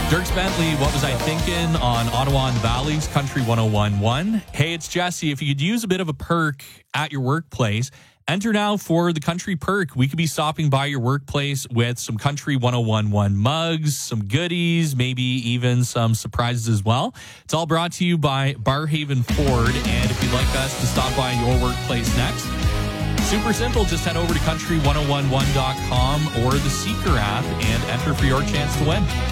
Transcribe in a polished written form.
Dirks Bentley, What Was I Thinking on Ottawa and Valley's Country 101.1. Hey, it's Jesse. If you could use a bit of a perk at your workplace, enter now for the Country Perk. We could be stopping by your workplace with some Country 101.1 mugs, some goodies, maybe even some surprises as well. It's all brought to you by Barhaven Ford. And if you'd like us to stop by your workplace next, super simple. Just head over to country1011.com or the Seeker app and enter for your chance to win.